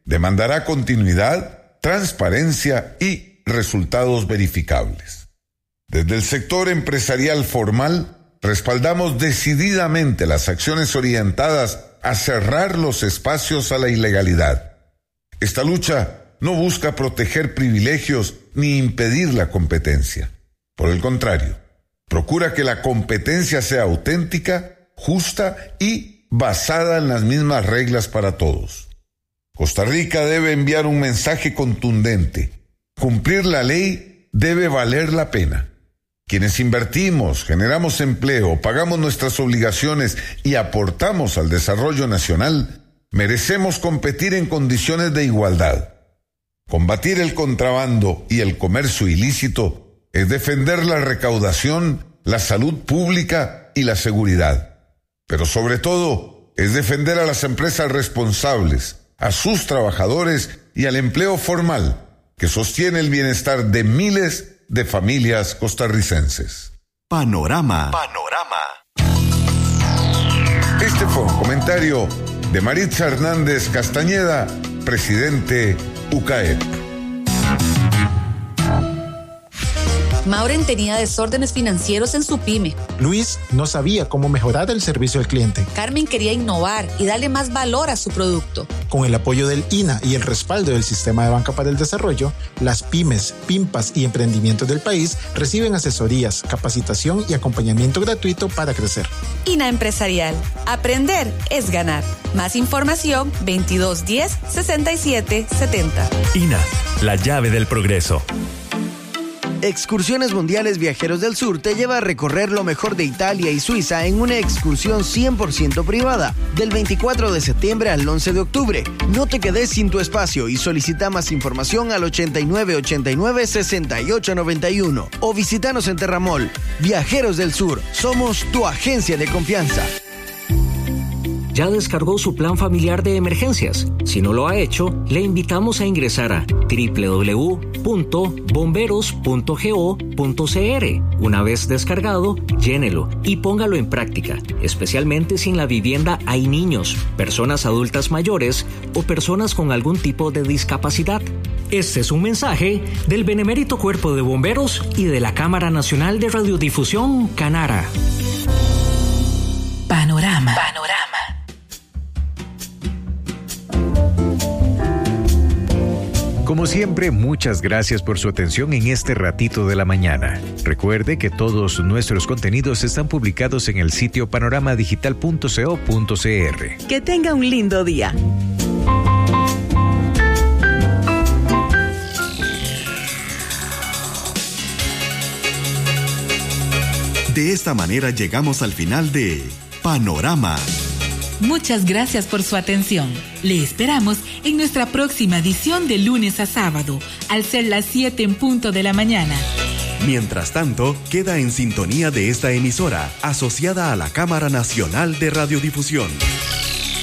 demandará continuidad, transparencia y resultados verificables. Desde el sector empresarial formal, respaldamos decididamente las acciones orientadas a cerrar los espacios a la ilegalidad. Esta lucha no busca proteger privilegios ni impedir la competencia. Por el contrario, procura que la competencia sea auténtica, justa y basada en las mismas reglas para todos. Costa Rica debe enviar un mensaje contundente. Cumplir la ley debe valer la pena. Quienes invertimos, generamos empleo, pagamos nuestras obligaciones y aportamos al desarrollo nacional, merecemos competir en condiciones de igualdad. Combatir el contrabando y el comercio ilícito es defender la recaudación, la salud pública y la seguridad. Pero sobre todo, es defender a las empresas responsables, a sus trabajadores y al empleo formal, que sostiene el bienestar de miles de familias costarricenses. Panorama. Este fue un comentario de Maritza Hernández Castañeda, presidente UCAEP. Mauren tenía desórdenes financieros en su pyme. Luis no sabía cómo mejorar el servicio al cliente. Carmen quería innovar y darle más valor a su producto. Con el apoyo del INA y el respaldo del Sistema de Banca para el Desarrollo, las pymes, PYMPAS y emprendimientos del país reciben asesorías, capacitación y acompañamiento gratuito para crecer. INA Empresarial. Aprender es ganar. Más información 2210-6770. INA, la llave del progreso. Excursiones Mundiales Viajeros del Sur te lleva a recorrer lo mejor de Italia y Suiza en una excursión 100% privada, del 24 de septiembre al 11 de octubre. No te quedes sin tu espacio y solicita más información al 8989-6891 o visítanos en Terramol. Viajeros del Sur, somos tu agencia de confianza. ¿Ya descargó su plan familiar de emergencias? Si no lo ha hecho, le invitamos a ingresar a www.bomberos.go.cr. Una vez descargado, llénelo y póngalo en práctica, especialmente si en la vivienda hay niños, personas adultas mayores o personas con algún tipo de discapacidad. Este es un mensaje del Benemérito Cuerpo de Bomberos y de la Cámara Nacional de Radiodifusión, Canara. Panorama. Como siempre, muchas gracias por su atención en este ratito de la mañana. Recuerde que todos nuestros contenidos están publicados en el sitio panoramadigital.co.cr. Que tenga un lindo día. De esta manera llegamos al final de Panorama. Muchas gracias por su atención. Le esperamos en nuestra próxima edición de lunes a sábado, al ser las 7 en punto de la mañana. Mientras tanto, queda en sintonía de esta emisora, asociada a la Cámara Nacional de Radiodifusión.